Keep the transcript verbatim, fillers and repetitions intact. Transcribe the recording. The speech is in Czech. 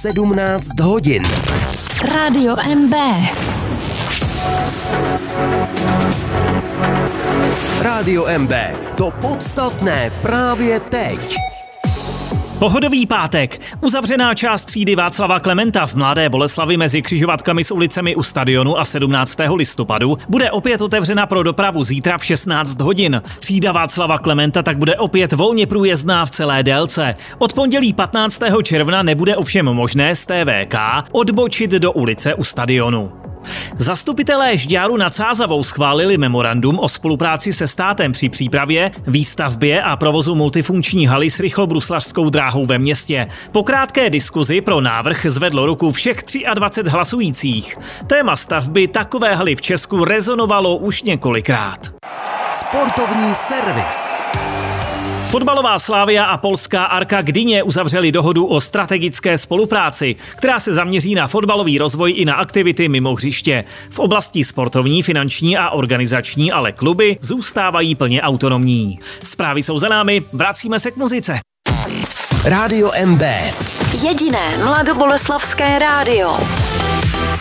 sedmnáct hodin. Rádio M B. Rádio M B. To podstatné právě teď. Pohodový pátek. Uzavřená část třídy Václava Klementa v Mladé Boleslavi mezi křižovatkami s ulicemi u stadionu a sedmnáctého listopadu bude opět otevřena pro dopravu zítra v šestnáct hodin. Třída Václava Klementa tak bude opět volně průjezdná v celé délce. Od pondělí patnáctého června nebude ovšem možné z T V K odbočit do ulice u stadionu. Zastupitelé Žďáru nad Sázavou schválili memorandum o spolupráci se státem při přípravě, výstavbě a provozu multifunkční haly s rychlobruslařskou dráhou ve městě. Po krátké diskuzi pro návrh zvedlo ruku všech dvacet tři hlasujících. Téma stavby takové haly v Česku rezonovalo už několikrát. Sportovní servis. Fotbalová Slavia a polská Arka Gdyně uzavřeli dohodu o strategické spolupráci, která se zaměří na fotbalový rozvoj i na aktivity mimo hřiště. V oblasti sportovní, finanční a organizační ale kluby zůstávají plně autonomní. Zprávy jsou za námi, vracíme se k muzice. Rádio M B. Jediné mladoboleslavské rádio.